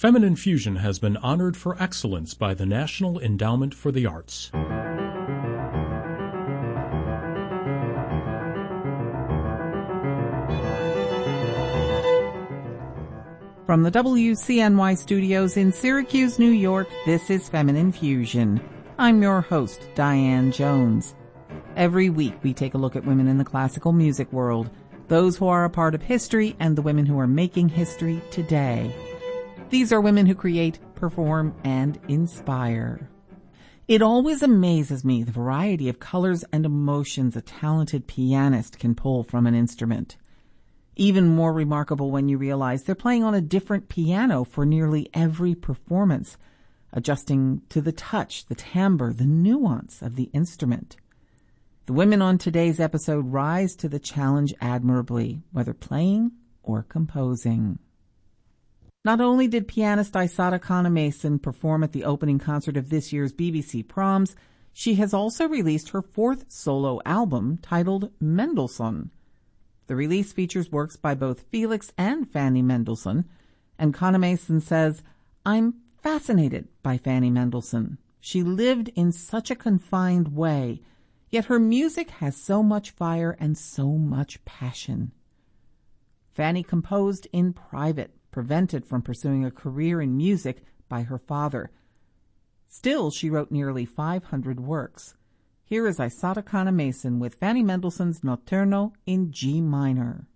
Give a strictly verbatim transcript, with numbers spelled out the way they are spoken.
Feminine Fusion has been honored for excellence by the National Endowment for the Arts. From the W C N Y studios in Syracuse, New York, this is Feminine Fusion. I'm your host, Diane Jones. Every week we take a look at women in the classical music world, those who are a part of history and the women who are making history today. These are women who create, perform, and inspire. It always amazes me the variety of colors and emotions a talented pianist can pull from an instrument. Even more remarkable when you realize they're playing on a different piano for nearly every performance, adjusting to the touch, the timbre, the nuance of the instrument. The women on today's episode rise to the challenge admirably, whether playing or composing. Not only did pianist Isadora Kahn-Mason perform at the opening concert of this year's B B C Proms, she has also released her fourth solo album titled Mendelssohn. The release features works by both Felix and Fanny Mendelssohn, and Kahn-Mason says, "I'm fascinated by Fanny Mendelssohn. She lived in such a confined way, yet her music has so much fire and so much passion." Fanny composed in private, prevented from pursuing a career in music by her father. Still, she wrote nearly five hundred works. Here is Isadora Kahn-Mason with Fanny Mendelssohn's Notturno in G minor.